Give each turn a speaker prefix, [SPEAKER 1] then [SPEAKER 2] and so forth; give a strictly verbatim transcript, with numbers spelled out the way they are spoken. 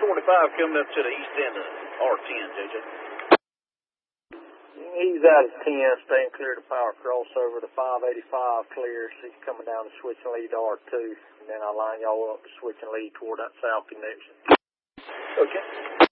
[SPEAKER 1] forty-five coming up to the east end of R ten, J J.
[SPEAKER 2] He's out of ten, staying clear to power crossover. The five eighty-five clears. He's coming down the switch and lead to R two. And then I'll line y'all up to switch and lead toward that south connection.
[SPEAKER 1] Okay.